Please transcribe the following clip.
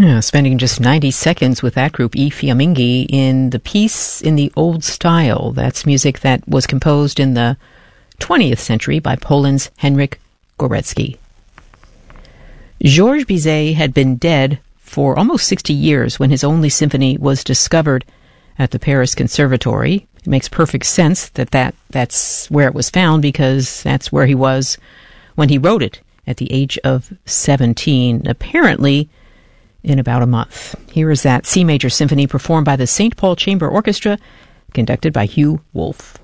Yeah, spending just 90 seconds with that group, I Fiammingi, in the piece in the old style. That's music that was composed in the 20th century by Poland's Henryk Górecki. Georges Bizet had been dead for almost 60 years when his only symphony was discovered at the Paris Conservatory. It makes perfect sense that's where it was found, because that's where he was when he wrote it at the age of 17, apparently in about a month. Here is that C major symphony performed by the St. Paul Chamber Orchestra, conducted by Hugh Wolf.